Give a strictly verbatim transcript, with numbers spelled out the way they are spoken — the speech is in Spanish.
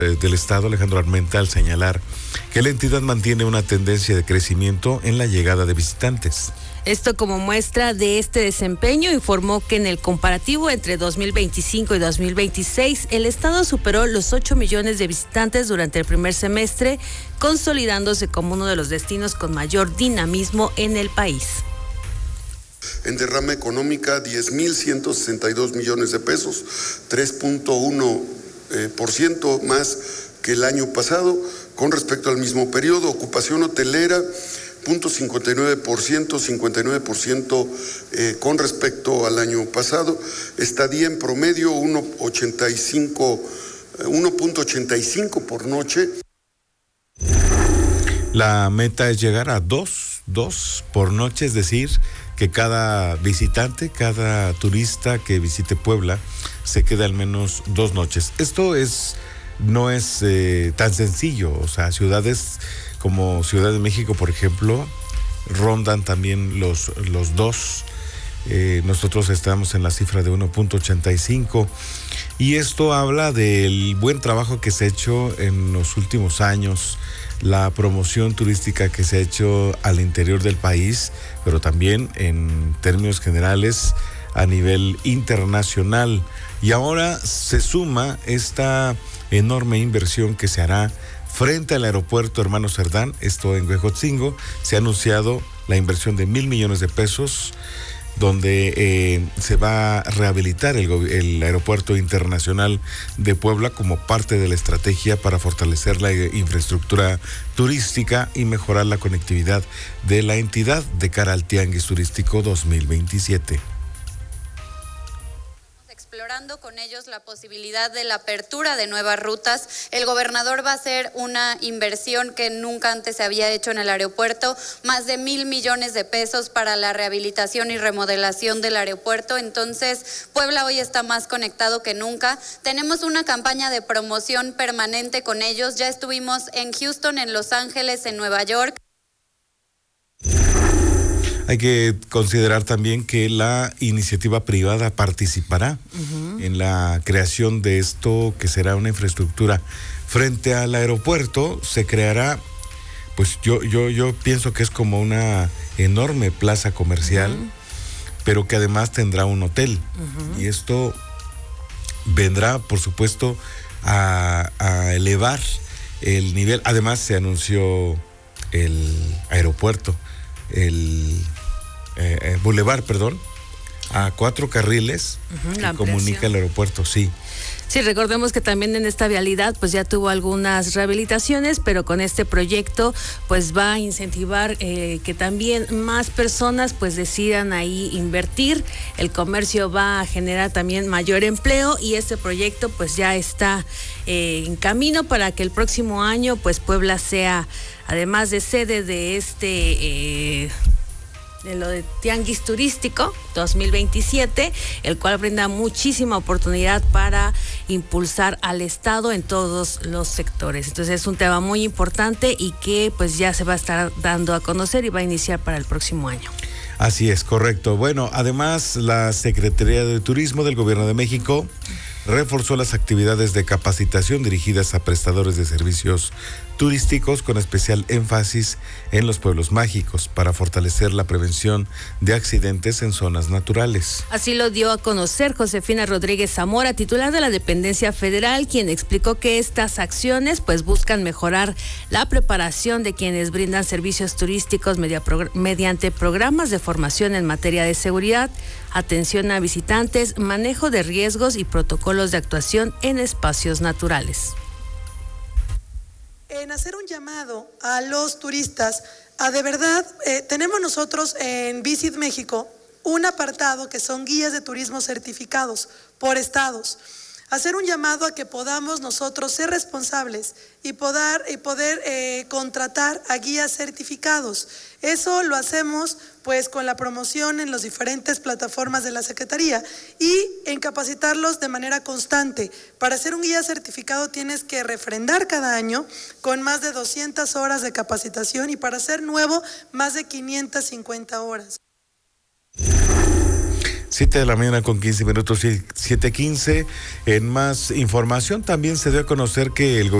del Estado, Alejandro Armenta, al señalar que la entidad mantiene una tendencia de crecimiento en la llegada de visitantes. Esto como muestra de este desempeño, informó que en el comparativo entre dos mil veinticinco y dos mil veintiséis, el Estado superó los ocho millones de visitantes durante el primer semestre, consolidándose como uno de los destinos con mayor dinamismo en el país. En derrama económica, diez mil ciento sesenta y dos millones de pesos, tres punto uno por ciento más que el año pasado con respecto al mismo periodo. Ocupación hotelera, cero punto cincuenta y nueve por ciento, cincuenta y nueve por ciento eh, con respecto al año pasado. Estadía en promedio, uno punto ochenta y cinco por noche. La meta es llegar a dos, dos por noche, es decir, que cada visitante, cada turista que visite Puebla se quede al menos dos noches. Esto es no es eh, tan sencillo, o sea, ciudades como Ciudad de México, por ejemplo, rondan también los, los dos. Eh, nosotros estamos en la cifra de uno punto ochenta y cinco y esto habla del buen trabajo que se ha hecho en los últimos años, la promoción turística que se ha hecho al interior del país, pero también en términos generales a nivel internacional. Y ahora se suma esta enorme inversión que se hará frente al aeropuerto Hermano Cerdán, esto en Huejotzingo. Se ha anunciado la inversión de mil millones de pesos, donde eh, se va a rehabilitar el, el aeropuerto internacional de Puebla como parte de la estrategia para fortalecer la infraestructura turística y mejorar la conectividad de la entidad de cara al Tianguis Turístico dos mil veintisiete. Explorando con ellos la posibilidad de la apertura de nuevas rutas. El gobernador va a hacer una inversión que nunca antes se había hecho en el aeropuerto, más de mil millones de pesos para la rehabilitación y remodelación del aeropuerto. Entonces, Puebla hoy está más conectado que nunca. Tenemos una campaña de promoción permanente con ellos. Ya estuvimos en Houston, en Los Ángeles, en Nueva York. Hay que considerar también que la iniciativa privada participará uh-huh. en la creación de esto que será una infraestructura. Frente al aeropuerto se creará, pues yo, yo, yo pienso que es como una enorme plaza comercial, uh-huh. pero que además tendrá un hotel. Uh-huh. Y esto vendrá, por supuesto, a, a elevar el nivel. Además se anunció el aeropuerto, el eh, eh, bulevar, perdón, a cuatro carriles uh-huh, que comunica el aeropuerto, sí. Sí, recordemos que también en esta vialidad pues ya tuvo algunas rehabilitaciones, pero con este proyecto pues va a incentivar eh, que también más personas pues decidan ahí invertir. El comercio va a generar también mayor empleo y este proyecto pues ya está eh, en camino para que el próximo año pues Puebla sea, además de sede de este eh, de lo de Tianguis Turístico dos mil veintisiete, el cual brinda muchísima oportunidad para impulsar al Estado en todos los sectores. Entonces es un tema muy importante y que pues ya se va a estar dando a conocer y va a iniciar para el próximo año. Así es, correcto. Bueno, además la Secretaría de Turismo del Gobierno de México reforzó las actividades de capacitación dirigidas a prestadores de servicios turísticos con especial énfasis en los pueblos mágicos para fortalecer la prevención de accidentes en zonas naturales. Así lo dio a conocer Josefina Rodríguez Zamora, titular de la dependencia federal, quien explicó que estas acciones pues buscan mejorar la preparación de quienes brindan servicios turísticos media progr- mediante programas de formación en materia de seguridad, atención a visitantes, manejo de riesgos y protocolos de actuación en espacios naturales. En hacer un llamado a los turistas, a de verdad, eh, tenemos nosotros en Visit México un apartado que son guías de turismo certificados por estados. Hacer un llamado a que podamos nosotros ser responsables y poder, y poder eh, contratar a guías certificados. Eso lo hacemos pues con la promoción en las diferentes plataformas de la Secretaría y en capacitarlos de manera constante. Para ser un guía certificado tienes que refrendar cada año con más de doscientas horas de capacitación y para ser nuevo más de quinientas cincuenta horas. siete de la mañana con quince minutos, siete quince. En más información también se dio a conocer que el gobierno